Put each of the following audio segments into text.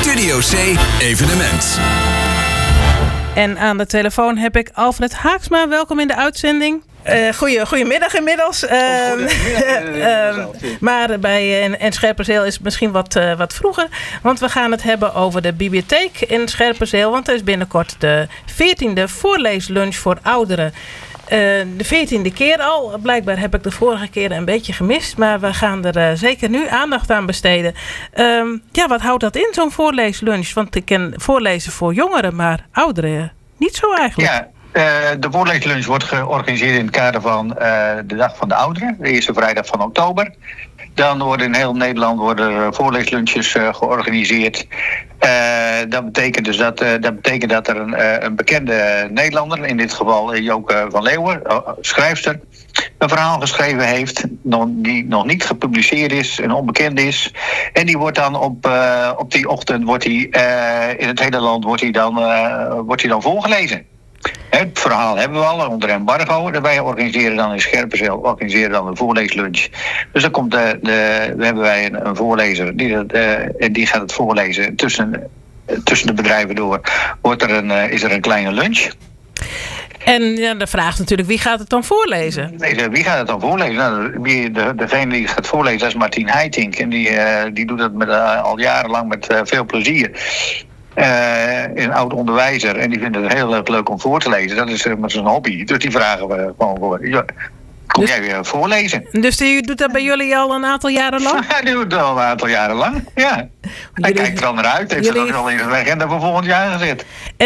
Studio C Evenement. En aan de telefoon heb ik Alfred Haaksma. Welkom in de uitzending. Goedemiddag inmiddels. Maar bij Scherpenzeel is het misschien wat vroeger. Want we gaan het hebben over de bibliotheek in Scherpenzeel. Want er is binnenkort de 14e voorleeslunch voor ouderen. De 14e keer al. Blijkbaar heb ik de vorige keer een beetje gemist. Maar we gaan er zeker nu aandacht aan besteden. Wat houdt dat in, zo'n voorleeslunch? Want ik ken voorlezen voor jongeren, maar ouderen niet zo eigenlijk. Ja. De voorleeslunch wordt georganiseerd in het kader van de Dag van de Ouderen, de eerste vrijdag van oktober. Dan worden in heel Nederland voorleeslunches georganiseerd. Dat betekent dat er een bekende Nederlander, in dit geval Joke van Leeuwen, schrijfster, een verhaal geschreven heeft, die nog niet gepubliceerd is en onbekend is. En die wordt dan op die ochtend in het hele land wordt hij dan voorgelezen. Het verhaal hebben we al onder embargo. Wij organiseren dan in Scherpenzeel een voorleeslunch. Dus dan komt hebben wij een voorlezer die gaat het voorlezen tussen de bedrijven door. Is er een kleine lunch. En de vraag is natuurlijk, wie gaat het dan voorlezen? Wie gaat het dan voorlezen? Nou, degene die het gaat voorlezen, dat is Martien Heitink. En die doet dat al jarenlang met veel plezier. Een oud onderwijzer. En die vindt het heel erg leuk om voor te lezen. Dat is met zijn hobby. Dus die vragen we gewoon voor. Ja, kom jij weer voorlezen? Dus die doet dat bij jullie al een aantal jaren lang? Ja, die doet het al een aantal jaren lang. Ja. Hij kijkt er al naar uit. Heeft dat al in zijn agenda voor volgend jaar gezet. En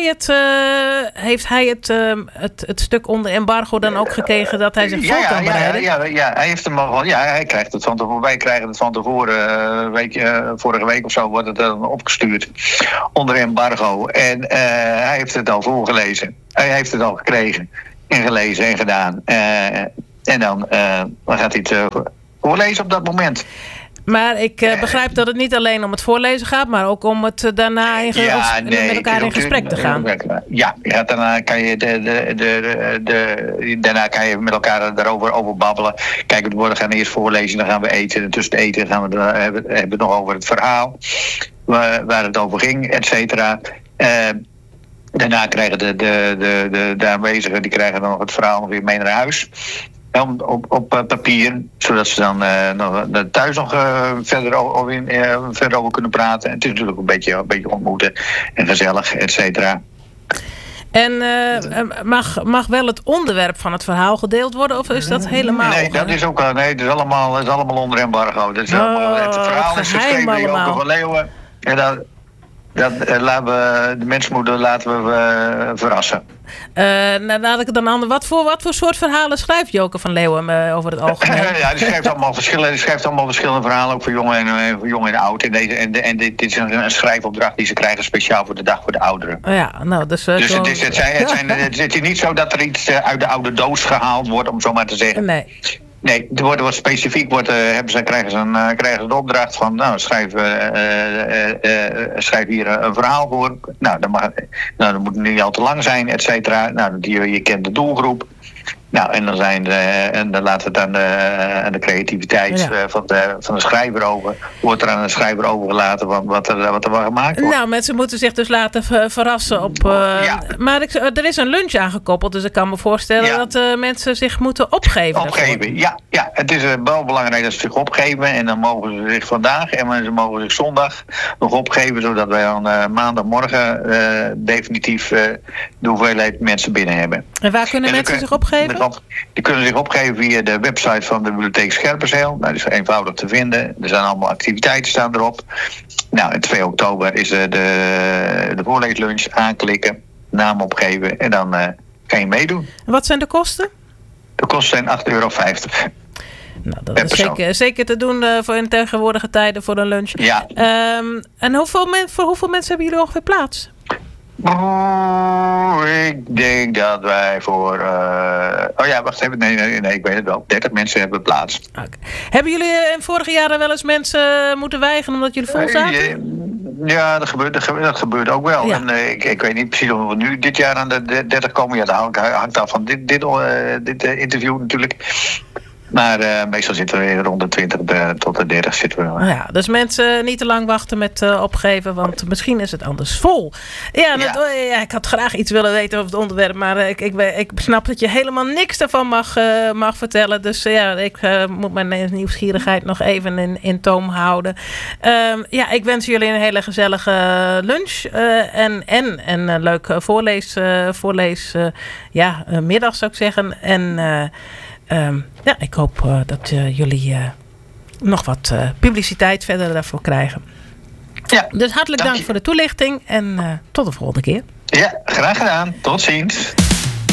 heeft hij het stuk onder embargo dan ook gekregen dat hij zich voor kan bereiden? Ja, hij heeft hem al. Ja, hij krijgt het van tevoren. Wij krijgen het van tevoren. Vorige week of zo wordt het dan opgestuurd onder embargo. En hij heeft het al voorgelezen. Hij heeft het al gekregen en gelezen en gedaan. En dan gaat hij het voorlezen op dat moment. Maar ik begrijp dat het niet alleen om het voorlezen gaat, maar ook om het daarna met elkaar in gesprek te gaan. Ja, daarna kan je met elkaar daarover babbelen. Kijk, we gaan eerst voorlezen, dan gaan we eten. En tussen het eten hebben we het nog over het verhaal, waar het over ging, et cetera. Daarna krijgen de aanwezigen die krijgen dan nog het verhaal weer mee naar huis. Op papier, zodat ze dan thuis nog verder over kunnen praten. En het is natuurlijk een beetje ontmoeten en gezellig, et cetera. En mag wel het onderwerp van het verhaal gedeeld worden, of is dat helemaal? Nee, dat is ook het is allemaal onder embargo. Het verhaal is geschreven door Joke van Leeuwen. En de mensen laten we verrassen. Laat ik het dan aan. Wat voor soort verhalen schrijft Joke van Leeuwen over het algemeen? Die schrijft allemaal verschillende verhalen, ook voor jong en oud. En dit is een schrijfopdracht die ze krijgen speciaal voor de Dag voor de Ouderen. Dus het is niet zo dat er iets uit de oude doos gehaald wordt, om zo maar te zeggen. Nee, er wordt wat specifiek, krijgen ze de opdracht van, schrijf hier een verhaal voor. Dat moet niet al te lang zijn, et cetera. Je kent de doelgroep. En dan laten we het aan de creativiteit van de schrijver over. Wordt er aan de schrijver overgelaten wat er wel gemaakt wordt. Mensen moeten zich dus laten verrassen op. Maar er is een lunch aangekoppeld, dus ik kan me voorstellen dat mensen zich moeten opgeven. Ja, het is wel belangrijk dat ze zich opgeven. En dan mogen ze zich vandaag en ze mogen zich zondag nog opgeven, zodat wij dan maandagmorgen definitief de hoeveelheid mensen binnen hebben. En waar kunnen mensen zich opgeven? Die kunnen zich opgeven via de website van de bibliotheek Scherpenzeel. Dat is eenvoudig te vinden. Er zijn allemaal activiteiten staan erop. En 2 oktober is de voorleeslunch. Aanklikken, naam opgeven en dan kan je meedoen. En wat zijn de kosten? De kosten zijn €8,50. Dat is zeker te doen voor in tegenwoordige tijden voor een lunch. Ja. En voor hoeveel mensen hebben jullie ongeveer plaats? Ik denk dat wij voor... wacht even. Nee, ik weet het wel. 30 mensen hebben plaats. Okay. Hebben jullie in vorige jaren wel eens mensen moeten weigeren omdat jullie vol zaten? Ja, dat gebeurt ook wel. Ja. En ik weet niet precies of we nu dit jaar aan de 30 komen. Ja, dat hangt af van dit interview natuurlijk. Maar meestal zitten we rond de 20 tot de 30 zitten we. Ja, dus mensen niet te lang wachten met opgeven, want misschien is het anders vol. Ja, ik had graag iets willen weten over het onderwerp, maar ik snap dat je helemaal niks ervan mag vertellen. Dus ik moet mijn nieuwsgierigheid nog even in toom houden. Ik wens jullie een hele gezellige lunch en een leuk middag zou ik zeggen. En ik hoop dat jullie nog wat publiciteit verder daarvoor krijgen. Ja, dus hartelijk dank voor de toelichting en tot de volgende keer. Ja, graag gedaan. Tot ziens.